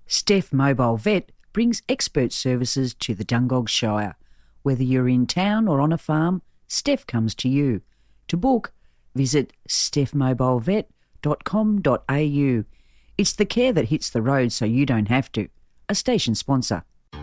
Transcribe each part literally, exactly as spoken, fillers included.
Steph Mobile Vet brings expert services to the Dungog Shire. Whether you're in town or on a farm, Steph comes to you. To book, visit steph mobile vet dot com dot a u. It's the care that hits the road so you don't have to. A station sponsor.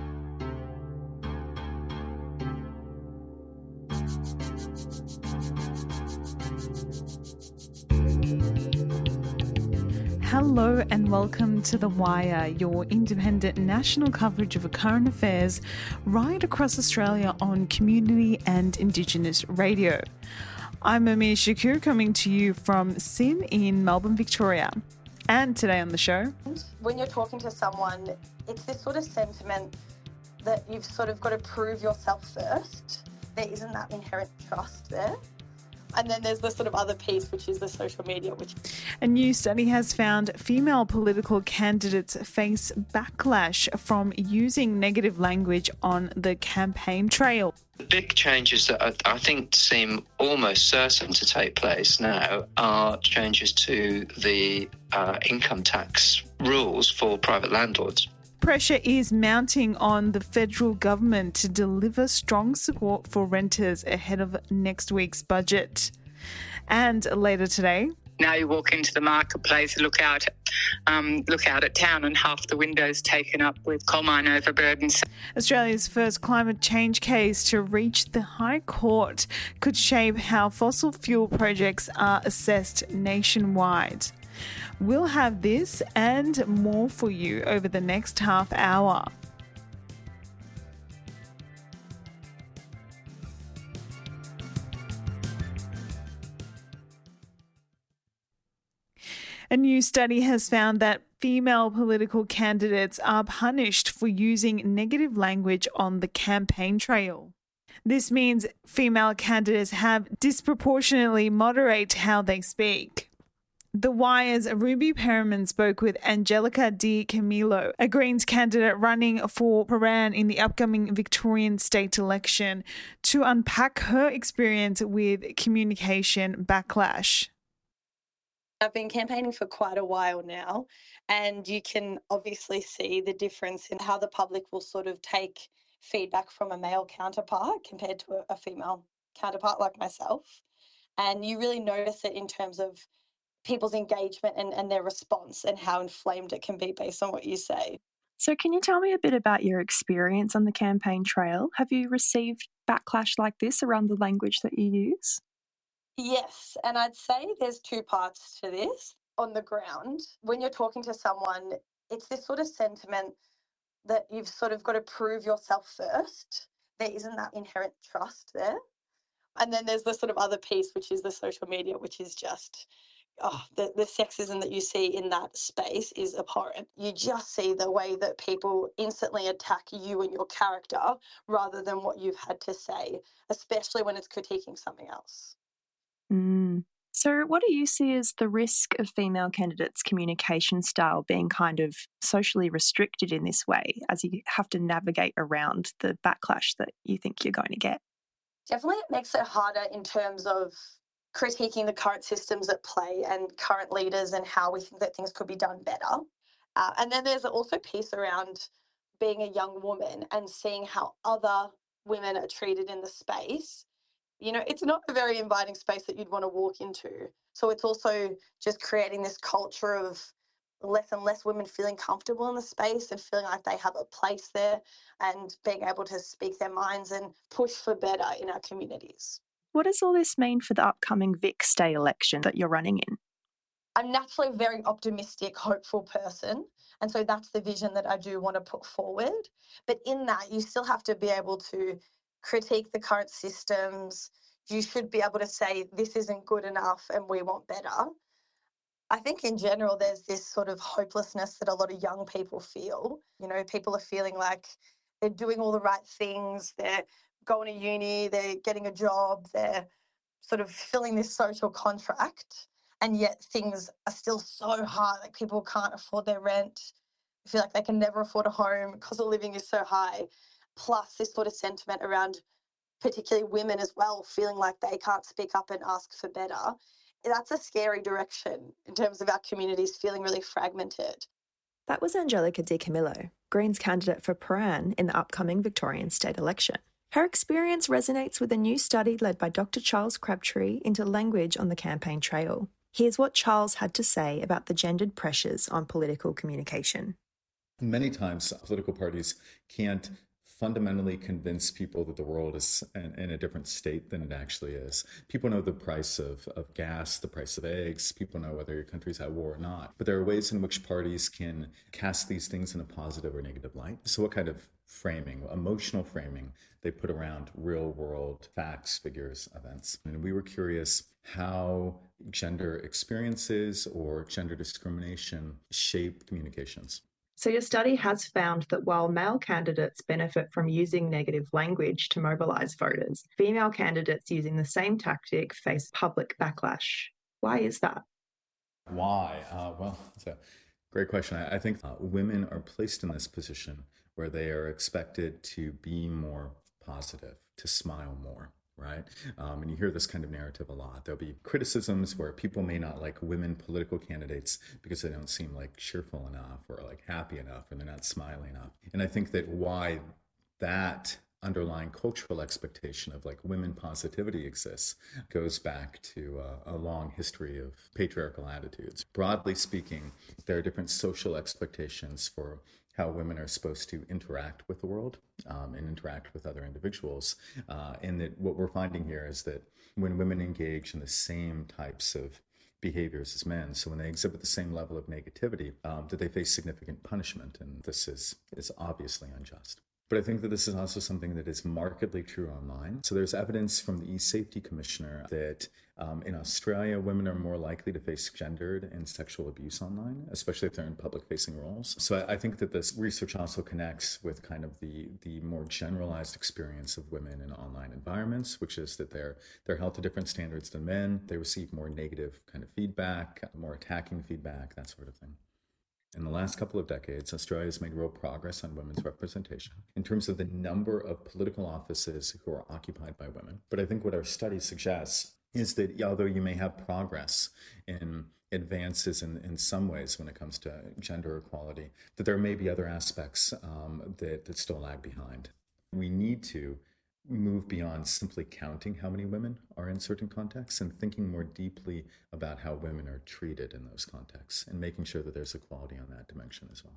Hello and welcome to The Wire, your independent national coverage of current affairs right across Australia on community and Indigenous radio. I'm Amir Shakur, coming to you from S I N in Melbourne, Victoria. And today on the show... When you're talking to someone, it's this sort of sentiment that you've sort of got to prove yourself first. There isn't that inherent trust there. And then there's the sort of other piece, which is the social media. Which A new study has found female political candidates face backlash from using negative language on the campaign trail. The big changes that I, I think seem almost certain to take place now are changes to the uh, income tax rules for private landlords. Pressure is mounting on the federal government to deliver strong support for renters ahead of next week's budget. And later today... Now you walk into the marketplace, look out, um, look out at town and half the windows taken up with coal mine overburdens. Australia's first climate change case to reach the High Court could shape how fossil fuel projects are assessed nationwide. We'll have this and more for you over the next half hour. A new study has found that female political candidates are punished for using negative language on the campaign trail. This means female candidates have disproportionately moderate how they speak. The Wire's Ruby Perriman spoke with Angelica Di Camillo, a Greens candidate running for Paran in the upcoming Victorian state election, to unpack her experience with communication backlash. I've been campaigning for quite a while now, and you can obviously see the difference in how the public will sort of take feedback from a male counterpart compared to a female counterpart like myself. And you really notice it in terms of people's engagement and, and their response and how inflamed it can be based on what you say. So can you tell me a bit about your experience on the campaign trail? Have you received backlash like this around the language that you use? Yes, and I'd say there's two parts to this. On the ground, when you're talking to someone, it's this sort of sentiment that you've sort of got to prove yourself first. There isn't that inherent trust there. And then there's the sort of other piece, which is the social media, which is just... Oh, the, the sexism that you see in that space is abhorrent. You just see the way that people instantly attack you and your character rather than what you've had to say, especially when it's critiquing something else. Mm. So what do you see as the risk of female candidates' communication style being kind of socially restricted in this way as you have to navigate around the backlash that you think you're going to get? Definitely it makes it harder in terms of critiquing the current systems at play and current leaders and how we think that things could be done better. Uh, and then there's also a piece around being a young woman and seeing how other women are treated in the space. You know, it's not a very inviting space that you'd want to walk into. So it's also just creating this culture of less and less women feeling comfortable in the space and feeling like they have a place there and being able to speak their minds and push for better in our communities. What does all this mean for the upcoming Vic state election that you're running in? I'm naturally a very optimistic, hopeful person. And so that's the vision that I do want to put forward. But in that, you still have to be able to critique the current systems. You should be able to say, this isn't good enough and we want better. I think in general, there's this sort of hopelessness that a lot of young people feel. You know, people are feeling like they're doing all the right things. They're going to uni, they're getting a job, they're sort of filling this social contract, and yet things are still so hard. Like people can't afford their rent, feel like they can never afford a home, cost of living is so high, plus this sort of sentiment around particularly women as well, feeling like they can't speak up and ask for better. That's a scary direction in terms of our communities feeling really fragmented. That was Angelica Di Camillo, Greens candidate for Prahran in the upcoming Victorian state election. Her experience resonates with a new study led by Doctor Charles Crabtree into language on the campaign trail. Here's what Charles had to say about the gendered pressures on political communication. Many times, political parties can't fundamentally convince people that the world is in, in a different state than it actually is. People know the price of, of gas, the price of eggs. People know whether your country's at war or not. But there are ways in which parties can cast these things in a positive or negative light. So what kind of framing, emotional framing, they put around real world facts, figures, events. And we were curious how gender experiences or gender discrimination shape communications. So your study has found that while male candidates benefit from using negative language to mobilise voters, female candidates using the same tactic face public backlash. Why is that? Why? Uh, well, it's a great question. I, I think uh, women are placed in this position where they are expected to be more positive, to smile more. Right? Um, and you hear this kind of narrative a lot. There'll be criticisms where people may not like women political candidates because they don't seem like cheerful enough or like happy enough or they're not smiling enough. And I think that why that underlying cultural expectation of like women positivity exists goes back to uh, a long history of patriarchal attitudes. Broadly speaking, there are different social expectations for how women are supposed to interact with the world um, and interact with other individuals. Uh, and that what we're finding here is that when women engage in the same types of behaviors as men, so when they exhibit the same level of negativity, um, that they face significant punishment. And this is, is obviously unjust. But I think that this is also something that is markedly true online. So there's evidence from the E-Safety Commissioner that um, in Australia, women are more likely to face gendered and sexual abuse online, especially if they're in public-facing roles. So I, I think that this research also connects with kind of the, the more generalized experience of women in online environments, which is that they're they're held to different standards than men. They receive more negative kind of feedback, more attacking feedback, that sort of thing. In the last couple of decades, Australia has made real progress on women's representation in terms of the number of political offices who are occupied by women. But I think what our study suggests is that although you may have progress in advances in, in some ways when it comes to gender equality, that there may be other aspects um, that, that still lag behind. We need to move beyond simply counting how many women are in certain contexts and thinking more deeply about how women are treated in those contexts and making sure that there's equality on that dimension as well.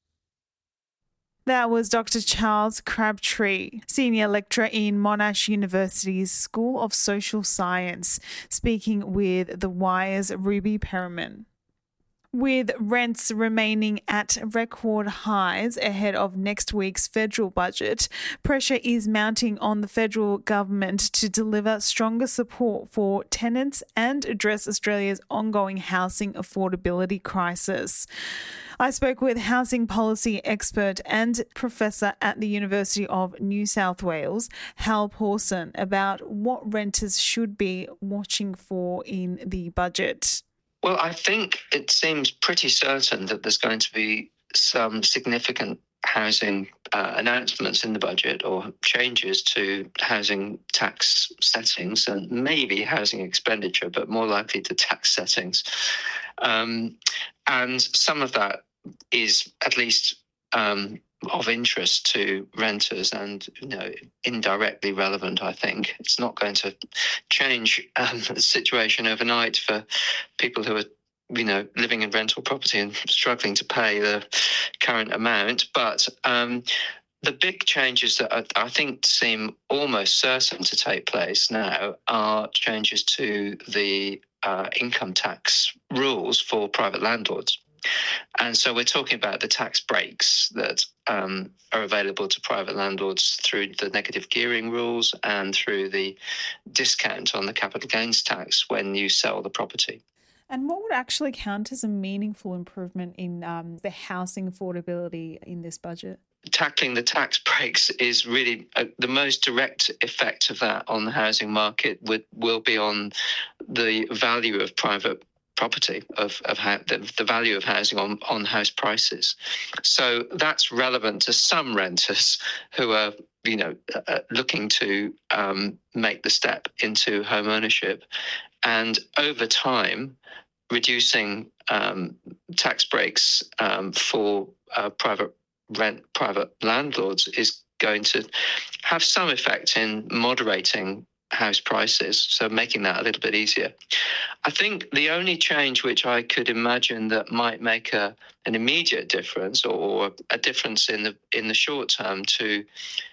That was Doctor Charles Crabtree, Senior Lecturer in Monash University's School of Social Science, speaking with The Wire's Ruby Perriman. With rents remaining at record highs ahead of next week's federal budget, pressure is mounting on the federal government to deliver stronger support for tenants and address Australia's ongoing housing affordability crisis. I spoke with housing policy expert and professor at the University of New South Wales, Hal Pawson, about what renters should be watching for in the budget. Well, I think it seems pretty certain that there's going to be some significant housing uh, announcements in the budget or changes to housing tax settings and maybe housing expenditure, but more likely to tax settings. Um, and some of that is at least um, of interest to renters and, you know, indirectly relevant, I think. It's not going to change um, the situation overnight for people who are, you know, living in rental property and struggling to pay the current amount. But um, the big changes that I, I think seem almost certain to take place now are changes to the uh, income tax rules for private landlords. And so we're talking about the tax breaks that um, are available to private landlords through the negative gearing rules and through the discount on the capital gains tax when you sell the property. And what would actually count as a meaningful improvement in um, the housing affordability in this budget? Tackling the tax breaks is really uh, the most direct effect of that on the housing market would, will be on the value of private property, of, of how, the, the value of housing on, on house prices. So that's relevant to some renters who are, you know, uh, looking to um, make the step into home ownership. And over time, reducing um, tax breaks um, for uh, private rent, private landlords is going to have some effect in moderating house prices, so making that a little bit easier. I think the only change which I could imagine that might make a an immediate difference, or a difference in the in the short term to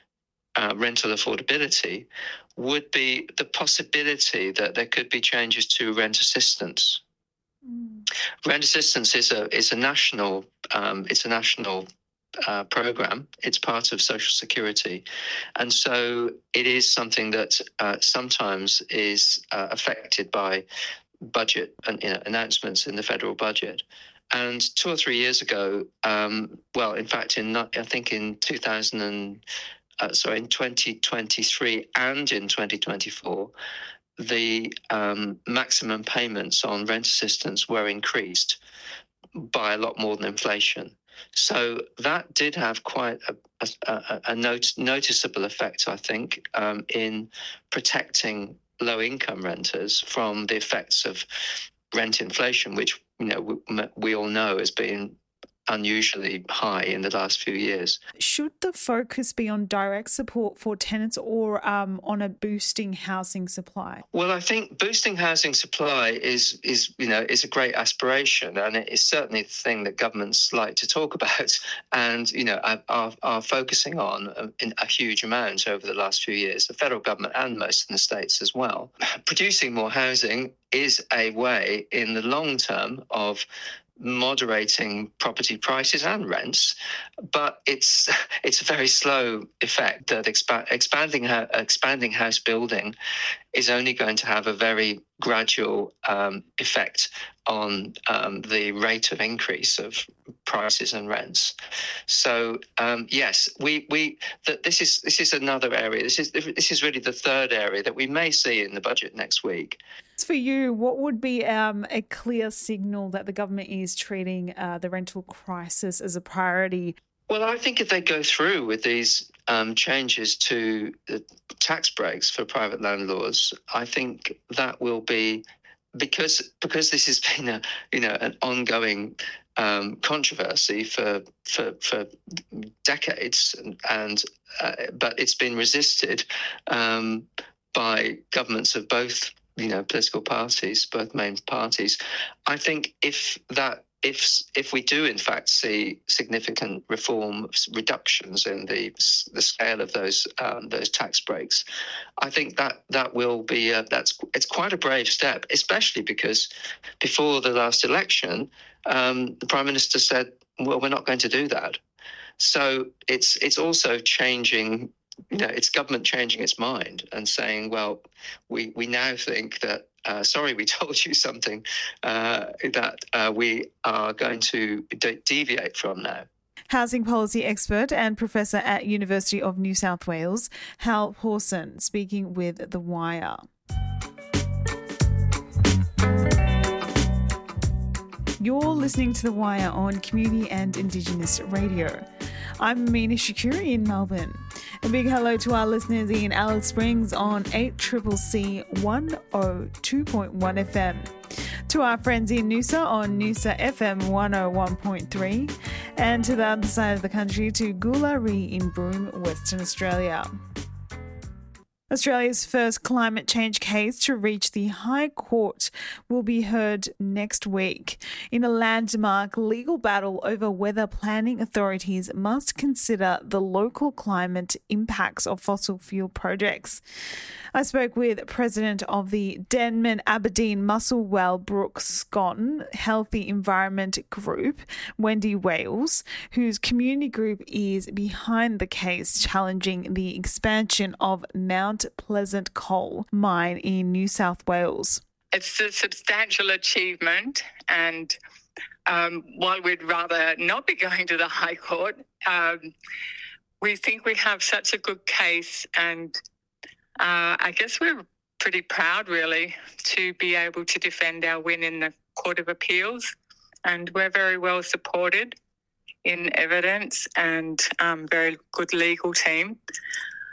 uh, rental affordability, would be the possibility that there could be changes to rent assistance. Mm. Rent assistance is a is a national um, it's a national Uh, program. It's part of Social Security, and so it is something that uh, sometimes is uh, affected by budget and you know, announcements in the federal budget. And two or three years ago, um, well, in fact, in I think in two thousand and uh, sorry, in twenty twenty-three and in twenty twenty-four, the um, maximum payments on rent assistance were increased by a lot more than inflation. So that did have quite a, a, a not, noticeable effect, I think, um, in protecting low-income renters from the effects of rent inflation, which you know we, we all know has been unusually high in the last few years. Should the focus be on direct support for tenants or um, on a boosting housing supply? Well, I think boosting housing supply is, is you know, is a great aspiration, and it is certainly the thing that governments like to talk about and, you know, are, are focusing on in a huge amount over the last few years, the federal government and most in the states as well. Producing more housing is a way in the long term of moderating property prices and rents, but it's it's a very slow effect. That expa- expanding expanding house building is only going to have a very gradual um, effect on um, the rate of increase of prices and rents. So um, yes, we we that this is this is another area. This is this is really the third area that we may see in the budget next week. For you, what would be um, a clear signal that the government is treating uh, the rental crisis as a priority? Well, I think if they go through with these um, changes to the tax breaks for private landlords, I think that will be because because this has been a you know an ongoing um, controversy for for for decades, and, and uh, but it's been resisted um, by governments of both. You know, political parties, both main parties. I think if that, if if we do in fact see significant reform reductions in the the scale of those um, those tax breaks, I think that that will be a, that's it's quite a brave step, especially because before the last election, um, the Prime Minister said, "Well, we're not going to do that." So it's it's also changing. You know, it's government changing its mind and saying, well, we, we now think that, uh, sorry, we told you something uh, that uh, we are going to de- deviate from now. Housing policy expert and professor at University of New South Wales, Hal Pawson, speaking with The Wire. You're listening to The Wire on Community and Indigenous Radio. I'm Amina Shakuri in Melbourne. A big hello to our listeners in Alice Springs on eight C C C one oh two point one F M. To our friends in Noosa on Noosa F M one oh one point three. And to the other side of the country to Goolaree in Broome, Western Australia. Australia's first climate change case to reach the High Court will be heard next week in a landmark legal battle over whether planning authorities must consider the local climate impacts of fossil fuel projects. I spoke with President of the Denman Aberdeen Musselwell Brook Scotton Healthy Environment Group, Wendy Wales, whose community group is behind the case challenging the expansion of Mount Pleasant Coal Mine in New South Wales. It's a substantial achievement, and um, while we'd rather not be going to the High Court, um, we think we have such a good case, and uh, I guess we're pretty proud, really, to be able to defend our win in the Court of Appeals, and we're very well supported in evidence and um, very good legal team.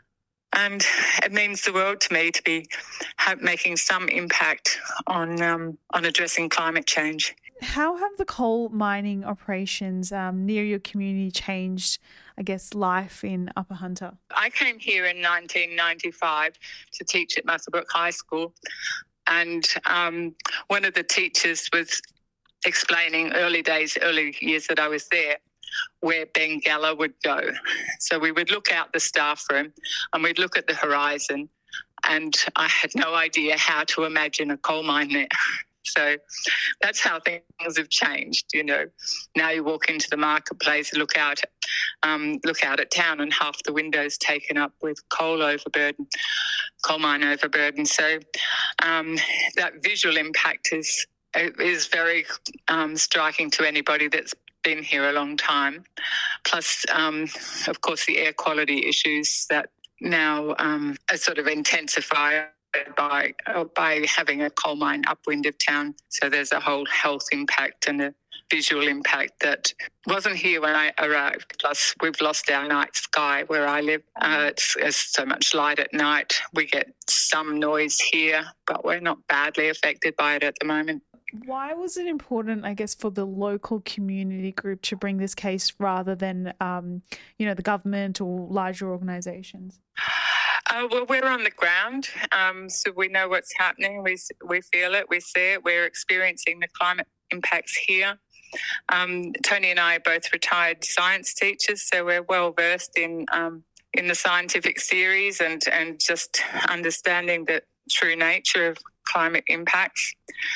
And it means the world to me to be have, making some impact on um, on addressing climate change. How have the coal mining operations um, near your community changed, I guess, life in Upper Hunter? I came here in nineteen ninety-five to teach at Muswellbrook High School, and um, one of the teachers was explaining early days, early years that I was there, where Bengalla would go. So we would look out the staff room and we'd look at the horizon, and I had no idea how to imagine a coal mine there. So that's how things have changed, you know. Now you walk into the marketplace, look out, um, look out at town, and half the windows taken up with coal overburden, coal mine overburden. So um, that visual impact is is very um, striking to anybody that's been here a long time. Plus, um, of course, the air quality issues that now um, are sort of intensified by uh, by having a coal mine upwind of town. So there's a whole health impact and a visual impact that wasn't here when I arrived. Plus, we've lost our night sky where I live. Uh, it's, it's so much light at night. We get some noise here, but we're not badly affected by it at the moment. Why was it important, I guess, for the local community group to bring this case rather than, um, you know, the government or larger organisations? Uh, well, we're on the ground, um, so we know what's happening. We we feel it, we see it. We're experiencing the climate impacts here. Um, Tony and I are both retired science teachers, so we're well versed in um, in the scientific theories and and just understanding the true nature of climate impacts.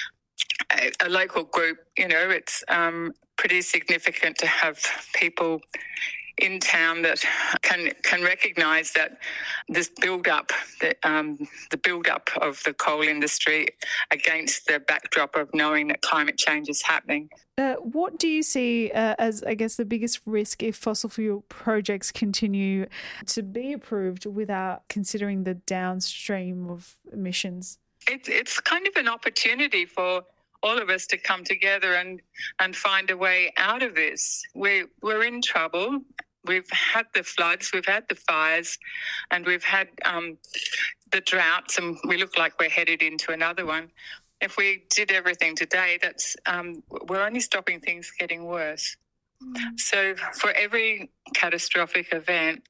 A, a local group, you know, it's um, pretty significant to have people in town that can can recognise that this build-up, the, um, the build-up of the coal industry against the backdrop of knowing that climate change is happening. Uh, what do you see uh, as, I guess, the biggest risk if fossil fuel projects continue to be approved without considering the downstream of emissions? It's it's kind of an opportunity for all of us to come together and, and find a way out of this. We, we're in trouble. We've had the floods, we've had the fires, and we've had um, the droughts, and we look like we're headed into another one. If we did everything today, that's um, we're only stopping things getting worse. Mm. So for every catastrophic event,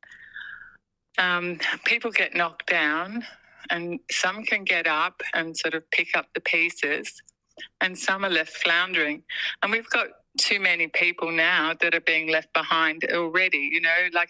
um, people get knocked down, and some can get up and sort of pick up the pieces, and some are left floundering. And we've got too many people now that are being left behind already, you know, like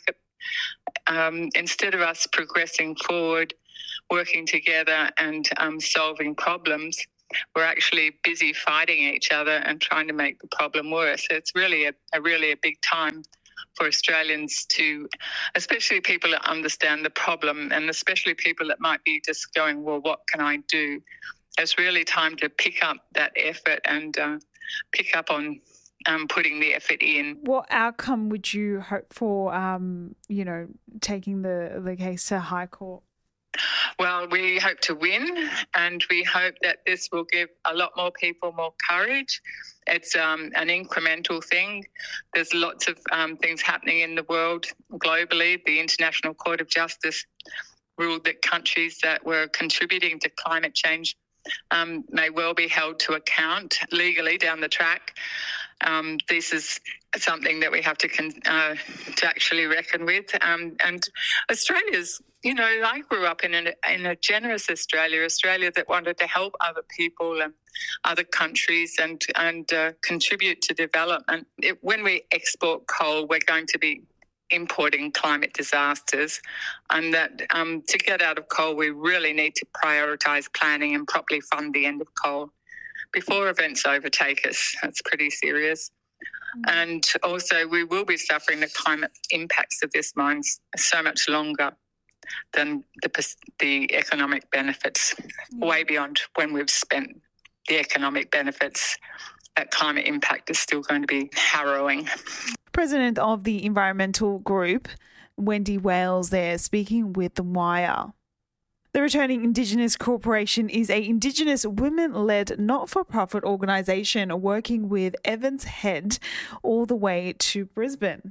um, instead of us progressing forward, working together and um, solving problems, we're actually busy fighting each other and trying to make the problem worse. So it's really a, a really a big time for Australians to, especially people that understand the problem, and especially people that might be just going, well, what can I do? It's really time to pick up that effort and uh, pick up on um, putting the effort in. What outcome would you hope for, um, you know, taking the, the case to High Court? Well, we hope to win, and we hope that this will give a lot more people more courage. It's um, an incremental thing. There's lots of um, things happening in the world globally. The International Court of Justice ruled that countries that were contributing to climate change um, may well be held to account legally down the track. Um, this is something that we have to con- uh, to actually reckon with. Um, and Australia's, you know, I grew up in, an, in a generous Australia, Australia that wanted to help other people and other countries and, and uh, contribute to development. It, when we export coal, we're going to be importing climate disasters, and that um, to get out of coal, we really need to prioritise planning and properly fund the end of coal before events overtake us. That's pretty serious. Mm-hmm. And also, we will be suffering the climate impacts of this mine so much longer than the, the economic benefits, mm-hmm. way beyond when we've spent the economic benefits. That climate impact is still going to be harrowing. President of the environmental group, Wendy Wales there, speaking with The Wire. The Returning Indigenous Corporation is a Indigenous women-led not-for-profit organisation working with Evans Head all the way to Brisbane.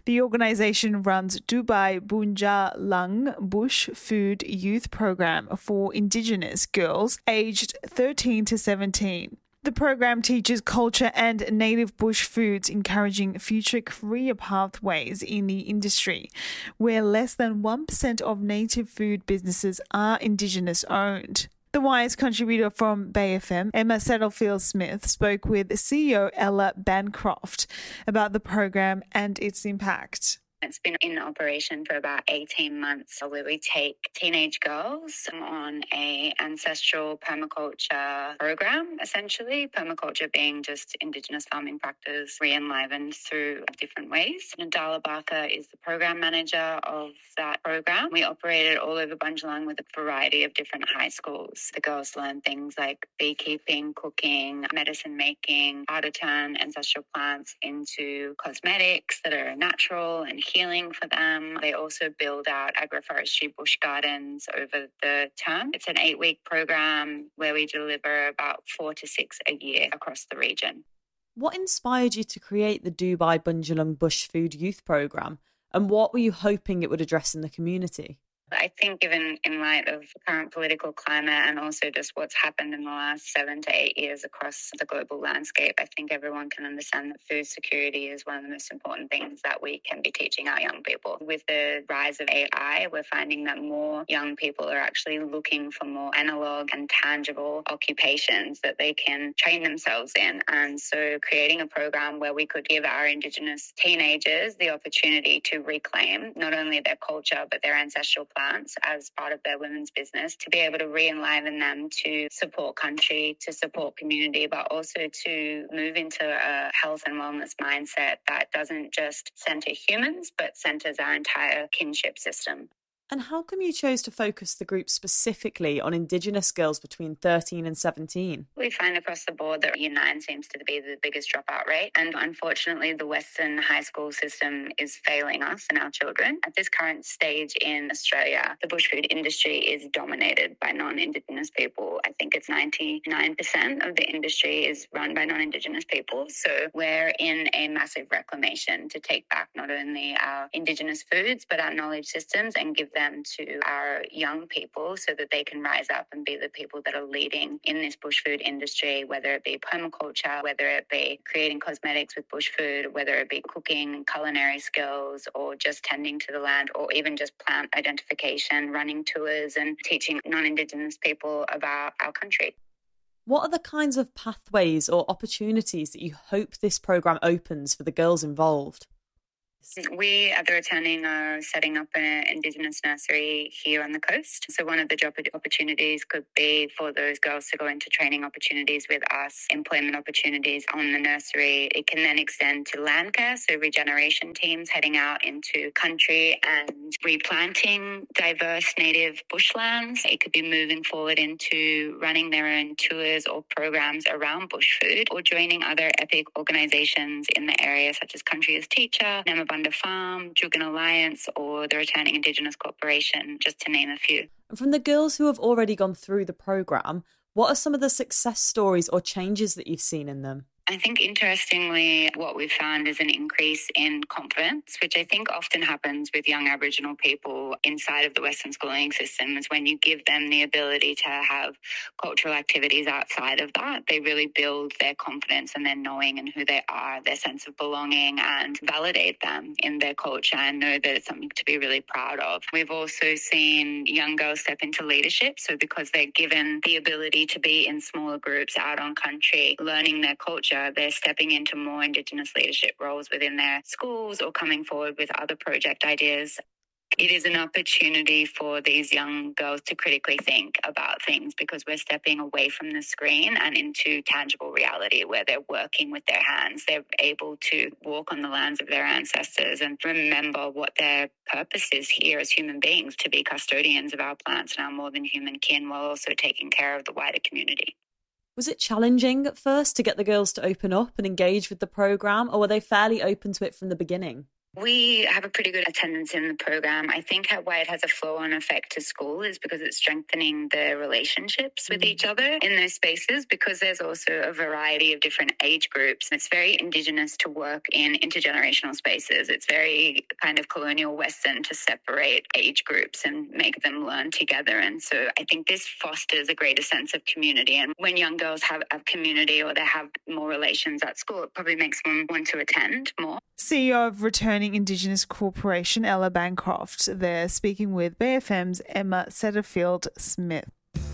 The organisation runs Dubai Bunja Lung Bush Food Youth Program for Indigenous girls aged thirteen to seventeen. The program teaches culture and native bush foods, encouraging future career pathways in the industry, where less than one percent of native food businesses are Indigenous owned. The Wise contributor from Bay F M, Emma Settlefield-Smith, spoke with C E O Ella Bancroft about the program and its impact. It's been in operation for about eighteen months, where we take teenage girls on a ancestral permaculture program, essentially. Permaculture being just Indigenous farming practice re-enlivened through different ways. Nadala Barker is the program manager of that program. We operated all over Bundjalung with a variety of different high schools. The girls learn things like beekeeping, cooking, medicine making, how to turn ancestral plants into cosmetics that are natural and healing for them. They also build out agroforestry bush gardens over the term. It's an eight-week program where we deliver about four to six a year across the region. What inspired you to create the Dubai Bundjalung Bush Food Youth Programme, and what were you hoping it would address in the community? I think given in light of the current political climate and also just what's happened in the last seven to eight years across the global landscape, I think everyone can understand that food security is one of the most important things that we can be teaching our young people. With the rise of A I, we're finding that more young people are actually looking for more analog and tangible occupations that they can train themselves in. And so creating a program where we could give our Indigenous teenagers the opportunity to reclaim not only their culture but their ancestral plants as part of their women's business, to be able to re-enliven them to support country, to support community, but also to move into a health and wellness mindset that doesn't just centre humans, but centres our entire kinship system. And how come you chose to focus the group specifically on Indigenous girls between thirteen and seventeen? We find across the board that Year nine seems to be the biggest dropout rate. And unfortunately, the Western high school system is failing us and our children. At this current stage in Australia, the bush food industry is dominated by non-Indigenous people. I think it's ninety-nine percent of the industry is run by non-Indigenous people. So we're in a massive reclamation to take back not only our Indigenous foods, but our knowledge systems and give them to our young people so that they can rise up and be the people that are leading in this bush food industry, whether it be permaculture, whether it be creating cosmetics with bush food, whether it be cooking, culinary skills, or just tending to the land, or even just plant identification, running tours and teaching non-Indigenous people about our country. What are the kinds of pathways or opportunities that you hope this programme opens for the girls involved? We at the Returning are setting up an Indigenous nursery here on the coast. So one of the job opportunities could be for those girls to go into training opportunities with us, employment opportunities on the nursery. It can then extend to land care, so regeneration teams heading out into country and replanting diverse native bushlands. It could be moving forward into running their own tours or programs around bush food, or joining other epic organisations in the area such as Country as Teacher, Namabunda Farm, Jugan Alliance, or the Returning Indigenous Corporation, just to name a few. And from the girls who have already gone through the programme, what are some of the success stories or changes that you've seen in them? I think interestingly, what we've found is an increase in confidence, which I think often happens with young Aboriginal people inside of the Western schooling system, is when you give them the ability to have cultural activities outside of that, they really build their confidence and their knowing and who they are, their sense of belonging, and validate them in their culture and know that it's something to be really proud of. We've also seen young girls step into leadership. So because they're given the ability to be in smaller groups out on country, learning their culture, they're stepping into more Indigenous leadership roles within their schools or coming forward with other project ideas. It is an opportunity for these young girls to critically think about things, because we're stepping away from the screen and into tangible reality where they're working with their hands. They're able to walk on the lands of their ancestors and remember what their purpose is here as human beings, to be custodians of our plants and our more than human kin, while also taking care of the wider community. Was it challenging at first to get the girls to open up and engage with the programme, or were they fairly open to it from the beginning? We have a pretty good attendance in the program. I think how, why it has a flow-on effect to school is because it's strengthening the relationships with each other in those spaces, because there's also a variety of different age groups. It's very Indigenous to work in intergenerational spaces. It's very kind of colonial Western to separate age groups and make them learn together. And so I think this fosters a greater sense of community. And when young girls have a community or they have more relations at school, it probably makes them want to attend more. C E O of Returning Indigenous Corporation, Ella Bancroft, there speaking with B F M's Emma Setterfield-Smith.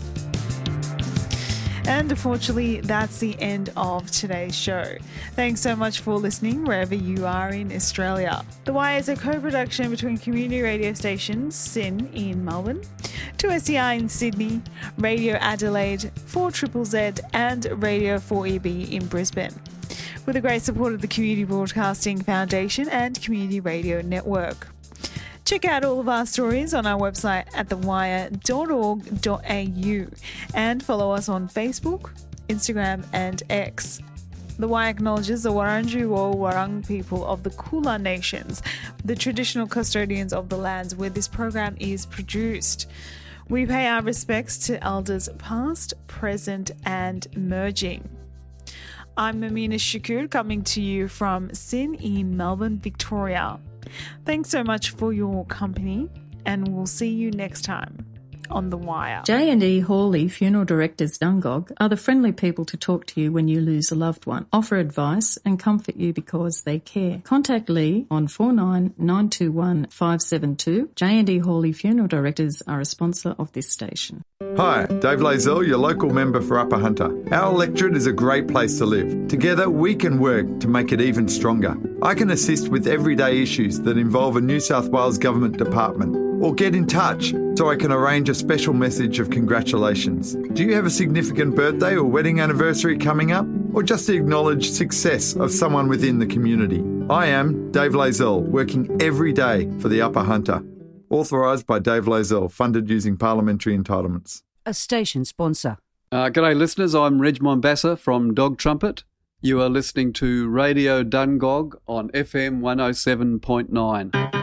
And unfortunately, that's the end of today's show. Thanks so much for listening wherever you are in Australia. The Wire is a co-production between community radio stations SYN in Melbourne, two S E I in Sydney, Radio Adelaide, four Z Z Z and Radio four E B in Brisbane, with the great support of the Community Broadcasting Foundation and Community Radio Network. Check out all of our stories on our website at the wire dot org dot a u and follow us on Facebook, Instagram and X. The Wire acknowledges the Wurundjeri or Wurrung people of the Kulin Nations, the traditional custodians of the lands where this program is produced. We pay our respects to elders past, present and emerging. I'm Amina Shakur, coming to you from SYN in Melbourne, Victoria. Thanks so much for your company, and we'll see you next time on The Wire. J and E Hawley Funeral Directors Dungog are the friendly people to talk to you when you lose a loved one, offer advice and comfort you because they care. Contact Lee on four nine nine two one five seven two. J and E Hawley Funeral Directors are a sponsor of this station. Hi, Dave Lazell, your local member for Upper Hunter. Our electorate is a great place to live. Together, we can work to make it even stronger. I can assist with everyday issues that involve a New South Wales Government department, or get in touch so I can arrange a special message of congratulations. Do you have a significant birthday or wedding anniversary coming up, or just to acknowledge success of someone within the community? I am Dave Lazell, working every day for the Upper Hunter. Authorised by Dave Lazell, funded using parliamentary entitlements. A station sponsor. Uh, g'day listeners, I'm Reg Mombassa from Dog Trumpet. You are listening to Radio Dungog on F M one oh seven point nine.